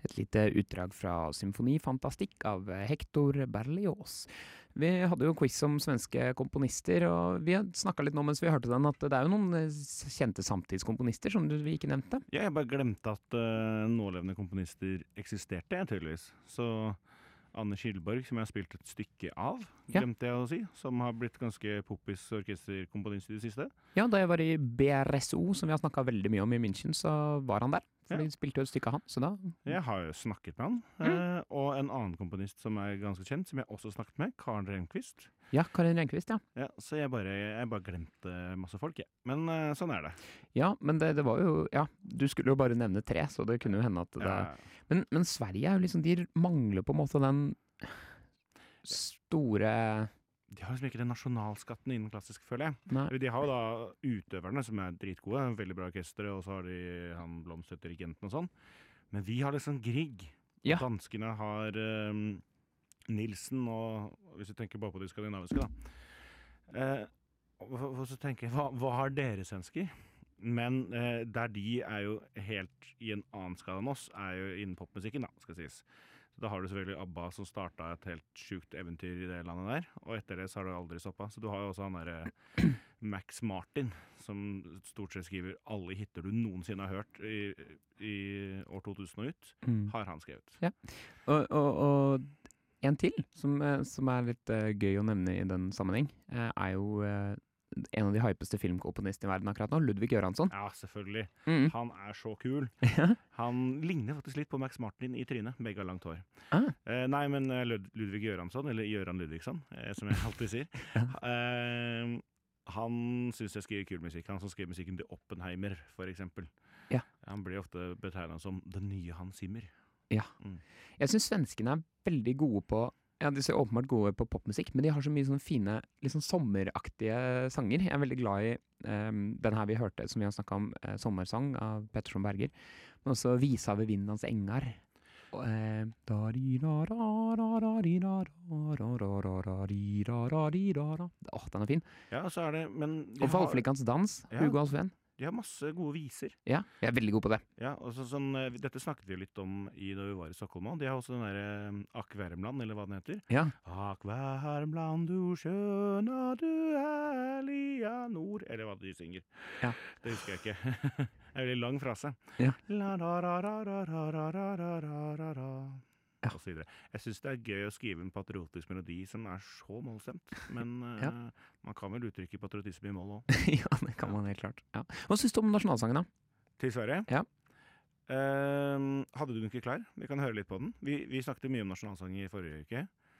Et lite utdrag fra Symfoni Fantastikk av Hector Berlioz. Vi hadde jo quiz om svenske komponister, og vi snakket litt nå mens vi hørte den, at det er jo noen kjente samtidskomponister som vi ikke nevnte. Ja, jeg bare glemte at nålevende komponister eksisterte, tydeligvis. Så Anne Kildborg, som jeg har spilt et stykke av, glemte jeg å si, som har blitt ganske poppis orkesterkomponist i det siste. Ja, da jeg var i BRSO, som vi har snakket veldig mye om i München, så var han der. For de spilte jo et stykke av han, så da... Jeg har jo snakket med han, og en annen komponist som er ganske kjent, som jeg også snakket med, Karen Rehnqvist. Ja, Karin Rehnqvist, ja. Ja, så jeg bare glemte masse folk, ja. Men sånn er det. Ja, men det var jo, ja, du skulle jo bare nevne 3, så det kunne jo hende at det... Men Sverige er jo liksom, de mangler på en måte den store... De har liksom ikke den nasjonalskatten innen klassisk, føler jeg. Nei. De har jo da utøverne som er dritgode, veldig bra orkestre, og så har de han blomsterdirigenten og sånn. Men vi har liksom Grieg. Ja. Danskene har Nilsen, og hvis du tenker bare på de skandinaviske da. Og så tenker jeg, hva har dere svensker? Men der de er jo helt i en annen skala enn oss, er jo innen popmusikken da, skal sies. Så da har du selvfølgelig ABBA som startet et helt sjukt eventyr i det landet der, og etter det så har det aldri stoppet. Så du har jo også han der Max Martin, som stort sett skriver alle hitter du noensinne har hørt i år 2000 og ut, har han skrevet. Ja, og en til, som er litt gøy å nevne i den sammenheng, er jo en av de hypeste filmkomponistene i verden akkurat nå, Ludvig Göransson. Ja, selvfølgelig. Han er så kul. Han ligner faktisk litt på Max Martin i trynet. Begge har langt hår. Nei, men Ludvig Göransson, eller Göran Ludvigsson, som jeg alltid sier. Han synes jeg skriver kul musikk. Han som skriver musikken til Oppenheimer, for eksempel. Ja. Han blir ofte betegnet som den nye Hans Zimmer. Ja. Jeg synes svenskene er veldig gode på, ja, de er åpenbart gode på popmusikk, men de har så mye sånne fine, litt sånn sommeraktige sanger. Jeg er veldig glad i den her vi hørte, som vi har snakket om, Sommersang av Pettersson Berger, men også Visa ved vindens engar. Den er fin. Ja, så er det, men... Og Valflikkans dans, Hugo Alfven. De har masse gode viser. Ja, jeg er veldig god på det. Ja, og sånn, dette snakket vi litt om da vi var i Stockholm også. De har også den der Ak Värmland, eller hva den heter. Ja. Ak Värmland, du skjønne, du herlige nord. Eller hva de synger. Ja. Det husker jeg ikke. Det er en veldig lang frase. Ja. La, ra, ra, ra, ra, ra, ra, ra, ra, ra, ra. Og så videre. Jeg synes det er gøy å skrive en patriotisk melodi som er så målstemt, men man kan vel uttrykke patriotisme i mål også. Ja, det kan man helt klart. Ja. Hva synes du om nasjonalsangen da? Til Sverige? Ja. Hadde du den ikke klar? Vi kan høre litt på den. Vi snakket mye om nasjonalsang i forrige uke.